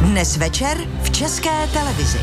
Dnes večer v České televizi.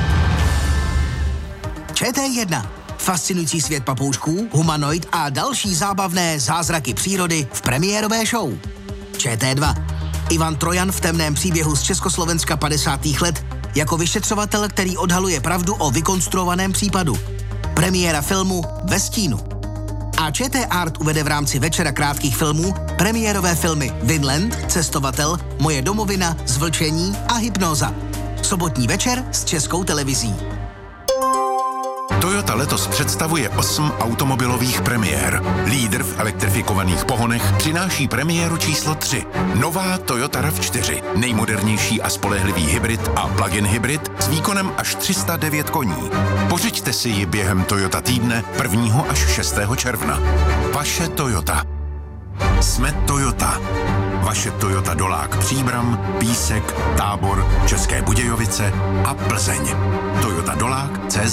ČT1. Fascinující svět papoušků, humanoid a další zábavné zázraky přírody v premiérové show. ČT2. Ivan Trojan v temném příběhu z Československa 50. let jako vyšetřovatel, který odhaluje pravdu o vykonstruovaném případu. Premiéra filmu Ve stínu. A ČT Art uvede v rámci večera krátkých filmů premiérové filmy Vinland, Cestovatel, Moje domovina, Zvlčení a Hypnóza. Sobotní večer s Českou televizí. Toyota letos představuje 8 automobilových premiér. Lídr v elektrifikovaných pohonech přináší premiéru číslo 3. Nová Toyota RAV4. Nejmodernější a spolehlivý hybrid a plug-in hybrid s výkonem až 309 koní. Pořiďte si ji během Toyota týdne 1. až 6. června. Vaše Toyota. Jsme Toyota. Vaše Toyota Dolák Příbram, Písek, Tábor, České Budějovice a Plzeň. Toyota Dolák.cz.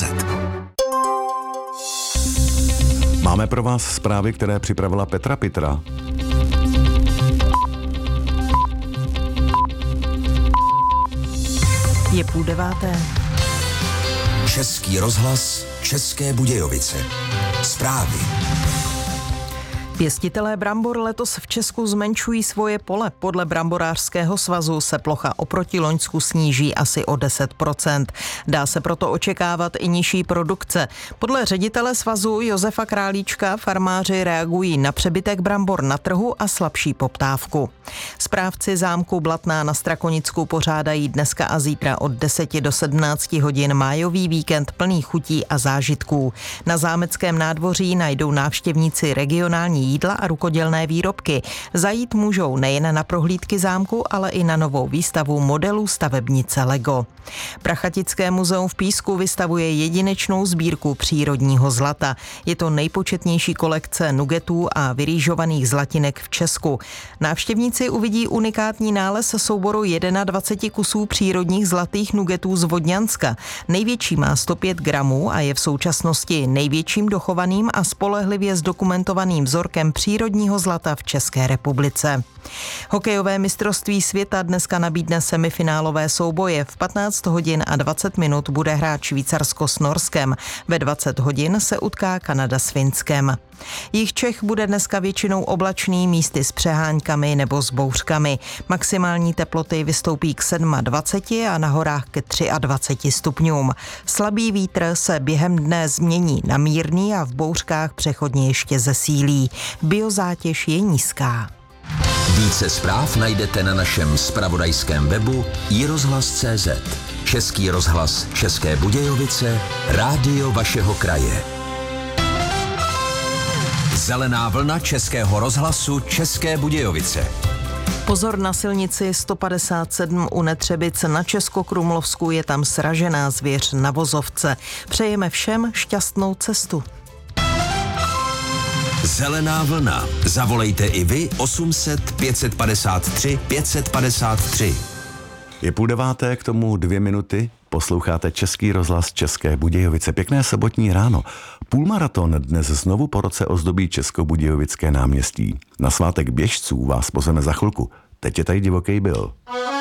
Máme pro vás zprávy, které připravila Petra Pitra. Je 8:30. Český rozhlas, České Budějovice. Zprávy. Pěstitelé brambor letos v Česku zmenšují svoje pole. Podle Bramborářského svazu se plocha oproti loňsku sníží asi o 10%. Dá se proto očekávat i nižší produkce. Podle ředitele svazu Josefa Králíčka farmáři reagují na přebytek brambor na trhu a slabší poptávku. Správci zámku Blatná na Strakonicku pořádají dneska a zítra od 10 do 17 hodin májový víkend plný chutí a zážitků. Na zámeckém nádvoří najdou návštěvníci regionální jídla a rukodělné výrobky. Zajít můžou nejen na prohlídky zámku, ale i na novou výstavu modelů stavebnice Lego. Prachatické muzeum v Písku vystavuje jedinečnou sbírku přírodního zlata. Je to nejpočetnější kolekce nugetů a vyrýžovaných zlatinek v Česku. Návštěvníci uvidí unikátní nález souboru 21 kusů přírodních zlatých nugetů z Vodňanska. Největší má 105 gramů a je v současnosti největším dochovaným a spolehlivě zdokumentovaným vzorkem přírodního zlata v České republice. Hokejové mistrovství světa dneska nabídne semifinálové souboje. V 15 hodin a 20 minut bude hrát Švýcarsko s Norskem. Ve 20 hodin se utká Kanada s Finskem. Jih Čech bude dneska většinou oblačný, místy s přeháňkami nebo s bouřkami. Maximální teploty vystoupí k 27 a na horách ke 23 stupňům. Slabý vítr se během dne změní na mírný a v bouřkách přechodně ještě zesílí. Biozátěž je nízká. Více zpráv najdete na našem zpravodajském webu iRozhlas.cz. Český rozhlas České Budějovice, rádio vašeho kraje. Zelená vlna Českého rozhlasu České Budějovice. Pozor na silnici 157 u Netřebic na Českokrumlovsku, je tam sražená zvěř na vozovce. Přejeme všem šťastnou cestu. Zelená vlna. Zavolejte i vy 800 553 553. Je 8:30, k tomu 2 minuty. Posloucháte Český rozhlas České Budějovice. Pěkné sobotní ráno. Půlmaraton dnes znovu po roce ozdobí Českobudějovické náměstí. Na svátek běžců vás pozveme za chvilku. Teď je tady Divoký Bill.